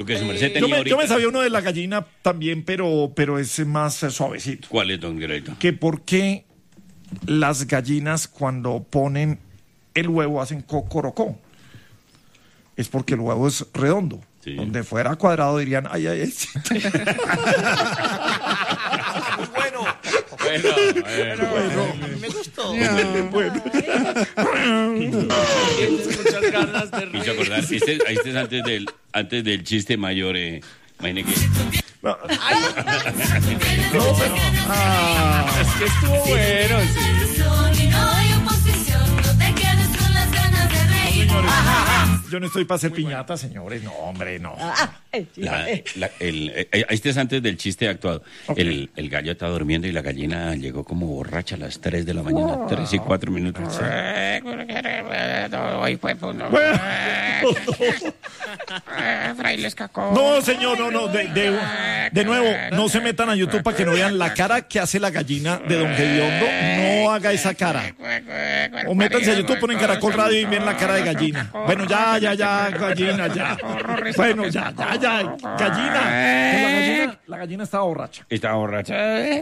Lo que su merced tenía yo me sabía uno de la gallina también, pero es más suavecito. ¿Cuál es, don Greito? Que por qué las gallinas cuando ponen el huevo hacen cocorocó. Es porque el huevo es redondo. Sí. Donde fuera cuadrado dirían, ay, ay, ay. Sí. Bueno. Me gustó. Muchas ganas de Me hizo reír. acordar, este es antes del chiste mayor, imagine que... No, Es que estuvo bueno, sí. yo no estoy para hacer piñata, señores. No, hombre, no. Este es antes del chiste actuado. Ok. El gallo está durmiendo y la gallina llegó como borracha a las 3 de la mañana, 3 y 4 minutos. Hoy fue Frailes Cacó. No, señor, no. De nuevo, no se metan a YouTube para que no vean la cara que hace la gallina de Don Gediondo. No haga esa cara. O métanse a YouTube, ponen Caracol Radio y ven la cara de gallina. Bueno, ya, gallina, ya. Bueno, ya, gallina. La gallina estaba borracha. Estaba borracha.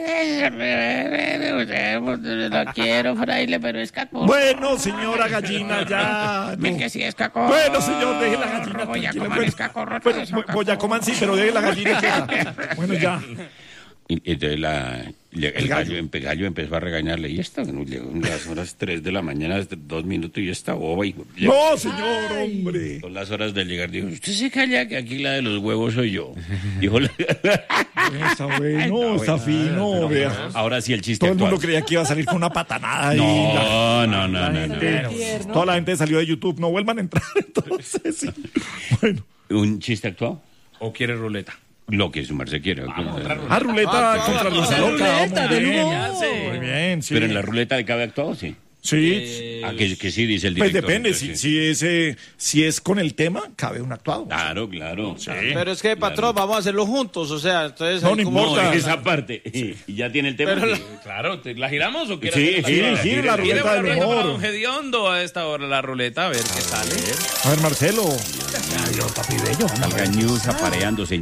Lo quiero, fraile, pero es Cacó. Bueno, señora gallina, ya. Ven No. que sí es Cacó. Bueno, señor, deje la gallina. Boyacomán tranquila. es Cacó, Bueno, Cacó. Boyacomán sí, pero deje la gallina quieta. Bueno, ya. Y entonces el gallo empezó a regañarle. Y esta, llegó a las horas 3 de la mañana, 2 minutos, y esta boba. Y No, señor, hombre. son las horas de llegar. Dijo, usted se calla que aquí la de los huevos soy yo. Dijo, Está bueno, está fino, vea. ahora sí el chiste Todo el mundo actual. creía que iba a salir con una patanada. No. Toda la gente salió de YouTube. No vuelvan a entrar, entonces. Sí. Bueno. ¿Un chiste actuado? ¿O quiere ruleta? Lo que su merced quiere. Ruleta contra Luisa Loca. ruleta, Muy del bien. humor. Muy bien, sí. Pero en la ruleta le cabe actuado, sí. Sí. Que sí, dice el Pues director. depende. entonces, Si es con el tema, cabe un actuado. Claro. Pero es que, patrón, vamos a hacerlo juntos, o sea, entonces... No, ahí no como- importa. No, esa parte. Y ya tiene el tema. Pero sí. Claro, ¿la giramos o quiere Sí, hacer sí, la ¿Quiere ruleta del ruleta para humor. Don Gediondo a esta hora la ruleta? A ver qué sale. A ver, Marcelo. Salga News apareándose.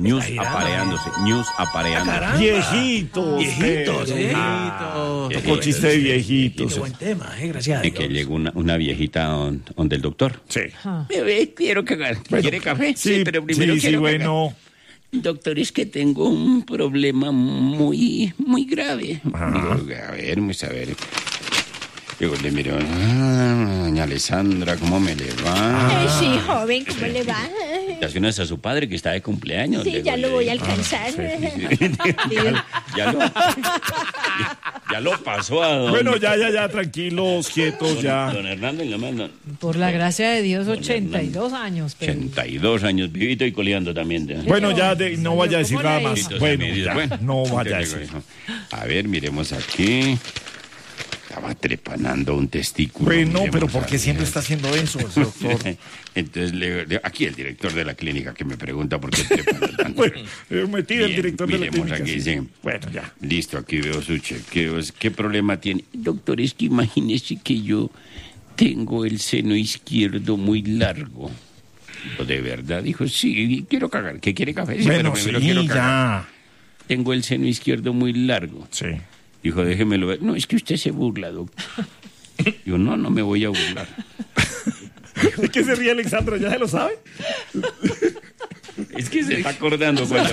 Viejitos. Tocó chiste de viejitos. tema, gracias a Y que llegó una viejita donde el doctor. Sí. Quiero cagar. ¿Quiere café? Sí, pero primero sí, quiero cagar. bueno. Doctor, es que tengo un problema muy grave. Digo, a ver, vamos a ver. Digo, le miro, doña Alessandra, ¿cómo me le va? Sí, joven, ¿cómo le va? Le hace unas a su padre que está de cumpleaños. Sí, le ya digo, lo voy a alcanzar. ya lo pasó a don... Bueno, ya, tranquilos, quietos, ya. Don Hernando en la mano. Por la gracia de Dios, 82 años. Pero... 82 años, vivito y coleando también. Bueno, ya no vaya a decir ¿Cómo nada le más. hizo? Bueno, Medidas. ya, Bueno, no vaya a entonces, decir. a ver, miremos aquí. Estaba trepanando un testículo. Bueno, miremos pero ¿por a qué ver. siempre está haciendo eso, doctor? Entonces, aquí el director de la clínica que me pregunta por qué trepan tanto. Bueno, metido el Bien, director de la miremos clínica. aquí, sí. sí. Bueno, ya. Listo, aquí veo su chequeo. ¿Qué problema tiene? Doctor, es que imagínese que yo tengo el seno izquierdo muy largo. ¿De verdad? Dijo, sí, quiero cagar. ¿Qué quiere café? Sí, Bueno, pero sí, primero quiero cagar. ya. Tengo el seno izquierdo muy largo. Sí. Dijo, déjemelo ver. No, es que usted se burla, doctor. Yo, no me voy a burlar. ¿De qué se ríe Alexandra? ¿Ya se lo sabe? Es que se está acordando cuando...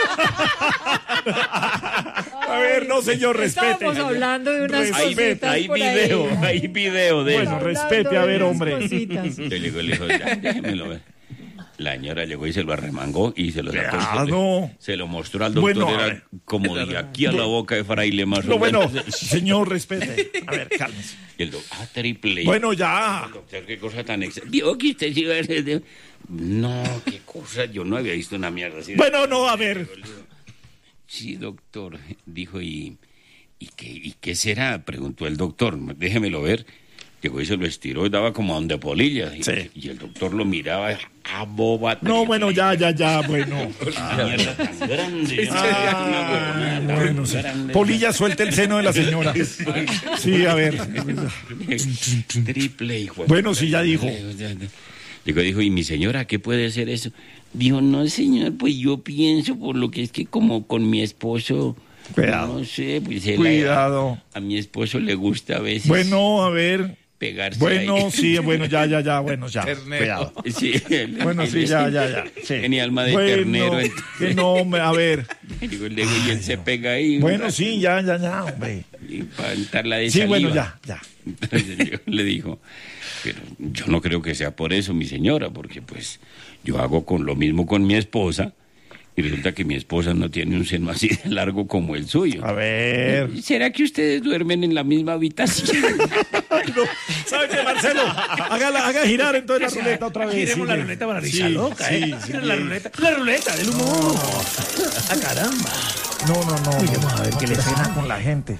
A ver, no, señor, respete. Estábamos hablando de unas cositas Hay por ahí. video de Bueno, eso. respete, a ver, hombre. Cositas. Le dijo, ya, déjemelo ver. La señora llegó y se lo arremangó y se lo sacó. Ah, no. Se lo mostró al doctor. Bueno, a Era ver. como de aquí a la boca de fraile más No, o bueno, menos. señor, respete. A ver, cálmese. Y el doctor, triple. Bueno, ya. Doctor, qué cosa tan Vio que usted sí iba a ser... No, qué cosa. Yo no había visto una mierda así. Bueno, no, a ver. Sí, doctor. Dijo, ¿y qué será? Preguntó el doctor. Déjemelo ver. Llegó y se lo estiró y daba como a donde polillas. Sí. Y el doctor lo miraba a boba. No, bueno, ya, bueno. Una mierda tan grande. Bueno, sí. Polilla, suelte el seno de la señora. Sí, a ver. Triple, hijo. Bueno, sí, ya dijo. Dijo, ¿y mi señora qué puede ser eso? Dijo, no, señor, pues yo pienso por lo que es que como con mi esposo... Cuidado. No sé, pues Cuidado. A mi esposo le gusta a veces Bueno, a ver. pegarse Bueno, ahí. sí, bueno, ya, bueno, ya. Ternero. Cuidado. Sí, Bueno, sí, ya. Sí. Tenía alma de Bueno, ternero. que no, a ver. Digo, y él se pega ahí. Bueno, sí, ya, hombre. Y para untarla de Sí, saliva. bueno, ya. Entonces yo le dijo, pero yo no creo que sea por eso, mi señora, porque pues yo hago con lo mismo con mi esposa y resulta que mi esposa no tiene un seno así de largo como el suyo. A ver. ¿Será que ustedes duermen en la misma habitación? ¿Sabe qué, Marcelo? Haga girar entonces la ruleta otra vez. Giremos la ruleta para risa loca, ¿eh? Sí, La ruleta del humor. ¡Ah, caramba! No. Vamos a ver qué le cena con la gente.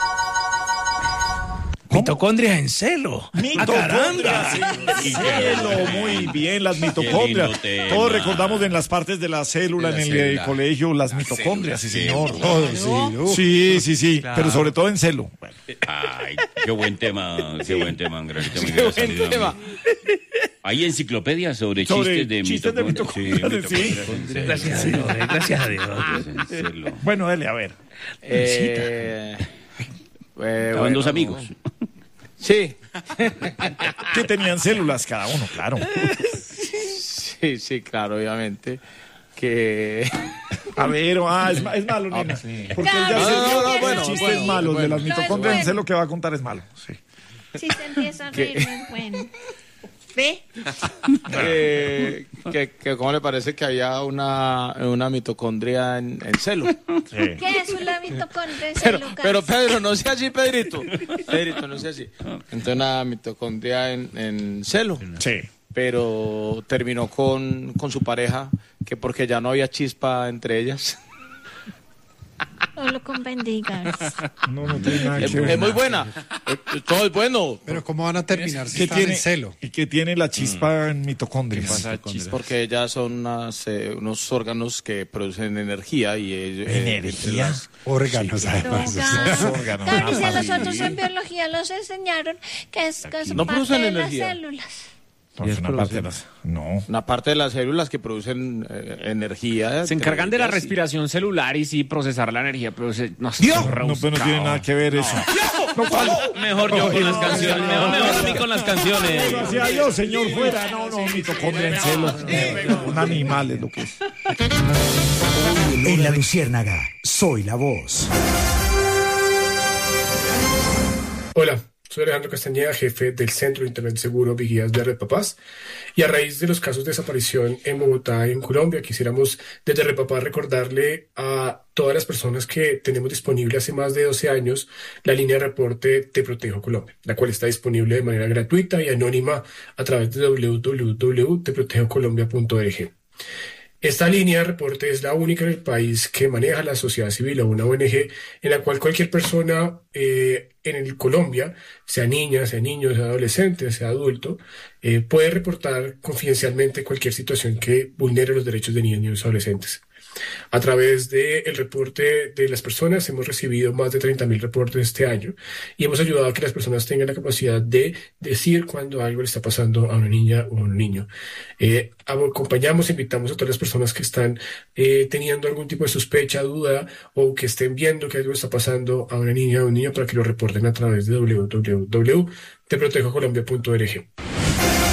Mitocondrias en celo. ¡Ah, caramba! Celo, muy bien, las mitocondrias. lindo tema. Todos recordamos en las partes de la célula De la en el célula. colegio las mitocondrias, sí, señor. célula. Sí, pero sobre todo en celo. Bueno, Ay, qué buen tema, Angelita. Qué buen tema. Hay enciclopedias sobre sobre chistes de mitocondrias. sí. Gracias a Dios, gracias a Dios. Bueno, dale, a ver. Estaban dos amigos. Sí, Que tenían células cada uno, claro. sí, claro, obviamente. Que... A ver, es malo, nena. Porque él ya No, bueno, chistes malos de las No es mitocondrias en bueno. celo que va a contar es malo. Sí. Si se empieza a reír, no es bueno. ¿Ve? que ¿cómo le parece que había una mitocondria en celo? ¿Qué es una mitocondria? Pero Pedro, no sea así, Pedrito, no sea así. Entonces una mitocondria en celo, Sí. pero terminó con su pareja, que porque ya no había chispa entre ellas. No lo bendigas. No tiene nada Es que ver. muy buena, todo es bueno. Pero ¿cómo van a terminar si ¿Qué están tiene, en celo? y qué tiene la chispa en mitocondrias? Porque ellas son unos órganos que producen energía y ¿Energía? Órganos, además. órganos. Claro, y si a nosotros en biología nos enseñaron que son No parte producen de energía. las células. No, es una parte de las... No. Una parte de las células que producen energía. Se encargan de la entre ellas, respiración celular y sí procesar la energía, pero no sé. No, pero no tiene nada que ver eso. Mejor yo con las canciones. Mejor a mí con las canciones. Gracias a Dios, señor, fuera. No, mitocondria en celo. Un animal es lo que es. En La Luciérnaga, soy la voz. Hola, soy Alejandro Castañeda, jefe del Centro de Internet Seguro Vigías de Red Papás. Y a raíz de los casos de desaparición en Bogotá y en Colombia, quisiéramos desde Red Papás recordarle a todas las personas que tenemos disponible hace más de 12 años la línea de reporte Te Protejo Colombia, la cual está disponible de manera gratuita y anónima a través de www.teprotejocolombia.org. Esta línea de reporte es la única en el país que maneja la sociedad civil o una ONG en la cual cualquier persona en Colombia, sea niña, sea niño, sea adolescente, sea adulto, puede reportar confidencialmente cualquier situación que vulnere los derechos de niños y adolescentes. A través del reporte de las personas hemos recibido más de 30.000 reportes este año y hemos ayudado a que las personas tengan la capacidad de decir cuando algo le está pasando a una niña o a un niño. Acompañamos, invitamos a todas las personas que están teniendo algún tipo de sospecha, duda o que estén viendo que algo está pasando a una niña o a un niño para que lo reporten a través de www.teprotejocolombia.org.